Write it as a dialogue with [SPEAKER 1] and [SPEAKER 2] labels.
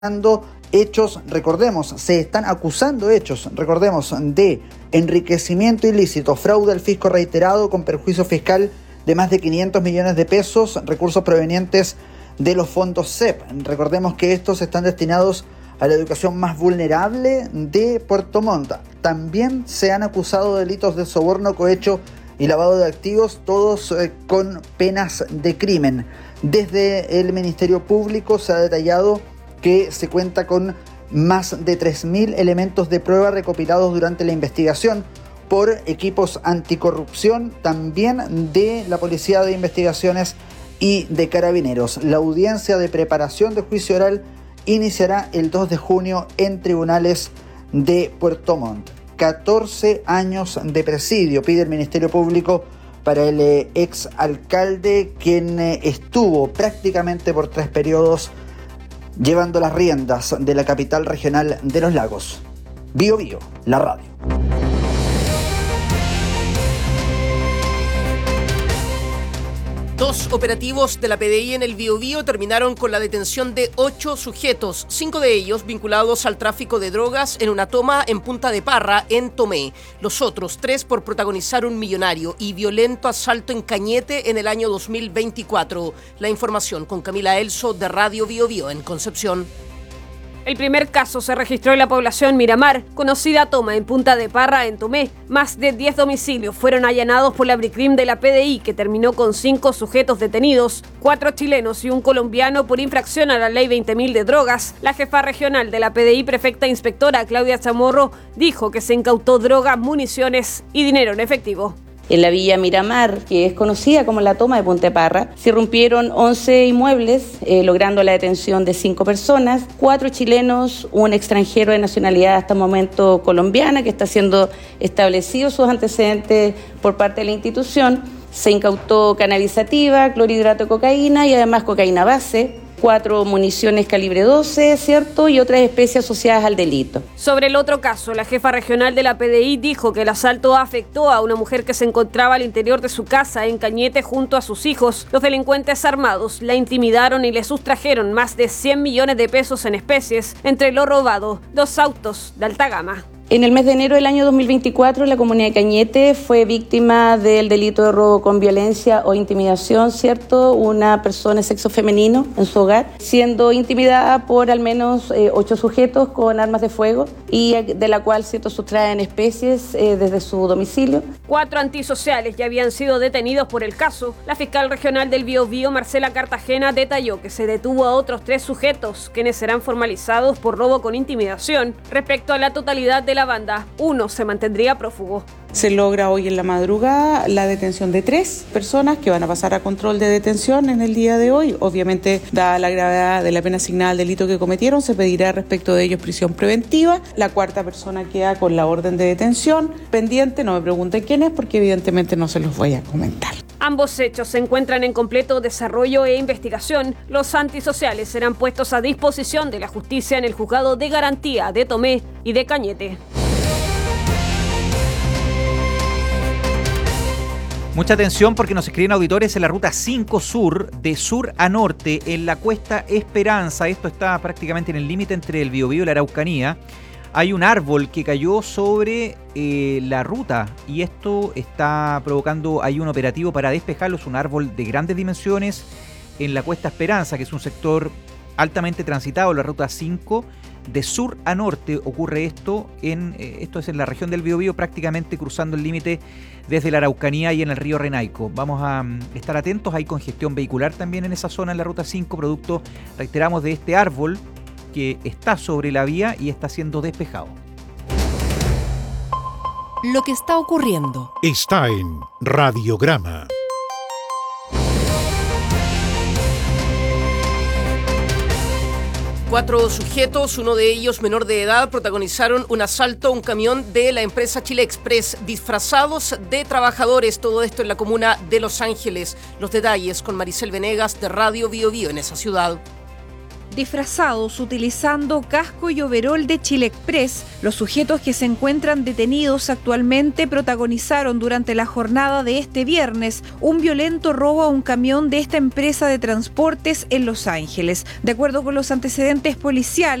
[SPEAKER 1] se están acusando hechos, recordemos, de enriquecimiento ilícito, fraude al fisco reiterado con perjuicio fiscal de más de 500 millones de pesos, recursos provenientes de los fondos CEP. Recordemos que estos están destinados a la educación más vulnerable de Puerto Montt. También se han acusado delitos de soborno, cohecho y lavado de activos, todos con penas de crimen. Desde el Ministerio Público se ha detallado que se cuenta con más de 3.000 elementos de prueba recopilados durante la investigación por equipos anticorrupción, también de la Policía de Investigaciones y de Carabineros. La audiencia de preparación de juicio oral iniciará el 2 de junio en tribunales de Puerto Montt. 14 años de presidio pide el Ministerio Público para el ex alcalde, quien estuvo prácticamente por 3 periodos llevando las riendas de la capital regional de los lagos. Bío Bío, la radio.
[SPEAKER 2] Dos operativos de la PDI en el Biobío terminaron con la detención de 8 sujetos, 5 de ellos vinculados al tráfico de drogas en una toma en Punta de Parra, en Tomé. Los otros 3 por protagonizar un millonario y violento asalto en Cañete en el año 2024. La información con Camila Elso de Radio Biobío en Concepción.
[SPEAKER 3] El primer caso se registró en la población Miramar, conocida toma en Punta de Parra, en Tomé. Más de 10 domicilios fueron allanados por la Bricrim de la PDI, que terminó con 5 sujetos detenidos, 4 chilenos y un colombiano por infracción a la Ley 20.000 de drogas. La jefa regional de la PDI, prefecta inspectora Claudia Chamorro, dijo que se incautó droga, municiones y dinero en efectivo.
[SPEAKER 4] En la villa Miramar, que es conocida como la toma de Punta de Parra, se irrumpieron 11 inmuebles, logrando la detención de 5 personas, 4 chilenos, un extranjero de nacionalidad hasta el momento colombiana, que está siendo establecido sus antecedentes por parte de la institución. Se incautó cannabisativa, clorhidrato de cocaína y además cocaína base. 4 municiones calibre 12, ¿cierto? Y otras especies asociadas al delito.
[SPEAKER 3] Sobre el otro caso, la jefa regional de la PDI dijo que el asalto afectó a una mujer que se encontraba al interior de su casa en Cañete junto a sus hijos. Los delincuentes armados la intimidaron y le sustrajeron más de 100 millones de pesos en especies, entre lo robado, 2 autos de alta gama.
[SPEAKER 4] En el mes de enero del año 2024, la comunidad de Cañete fue víctima del delito de robo con violencia o intimidación, ¿cierto? Una persona de sexo femenino en su hogar, siendo intimidada por al menos 8 sujetos con armas de fuego y de la cual, ¿cierto?, sustraen especies desde su domicilio.
[SPEAKER 3] 4 antisociales ya habían sido detenidos por el caso. La fiscal regional del Biobío, Marcela Cartagena, detalló que se detuvo a otros 3 sujetos, quienes serán formalizados por robo con intimidación. Respecto a la totalidad de la banda, 1 se mantendría prófugo.
[SPEAKER 5] Se logra hoy en la madrugada la detención de 3 personas que van a pasar a control de detención en el día de hoy. Obviamente, dada la gravedad de la pena asignada al delito que cometieron, se pedirá respecto de ellos prisión preventiva. La 4ª persona queda con la orden de detención pendiente. No me pregunten quién es, porque evidentemente no se los voy a comentar.
[SPEAKER 3] Ambos hechos se encuentran en completo desarrollo e investigación. Los antisociales serán puestos a disposición de la justicia en el juzgado de garantía de Tomé y de Cañete.
[SPEAKER 6] Mucha atención porque nos escriben auditores en la ruta 5 Sur, de sur a norte, en la Cuesta Esperanza. Esto está prácticamente en el límite entre el Biobío y la Araucanía. Hay un árbol que cayó sobre la ruta y esto está provocando, hay un operativo para despejarlo. Es un árbol de grandes dimensiones en la Cuesta Esperanza, que es un sector altamente transitado, la ruta 5. De sur a norte ocurre esto, esto es en la región del Biobío, prácticamente cruzando el límite desde la Araucanía y en el río Renaico. Vamos a estar atentos, hay congestión vehicular también en esa zona, en la ruta 5, producto, reiteramos, de este árbol que está sobre la vía y está siendo despejado.
[SPEAKER 2] Lo que está ocurriendo
[SPEAKER 7] está en Radiograma.
[SPEAKER 2] Cuatro sujetos, uno de ellos menor de edad, protagonizaron un asalto a un camión de la empresa Chile Express, disfrazados de trabajadores. Todo esto en la comuna de Los Ángeles. Los detalles con Maricel Venegas de Radio Biobío en esa ciudad.
[SPEAKER 8] disfrazados utilizando casco y overol de Chile Express. Los sujetos que se encuentran detenidos actualmente protagonizaron durante la jornada de este viernes un violento robo a un camión de esta empresa de transportes en Los Ángeles. De acuerdo con los antecedentes policiales,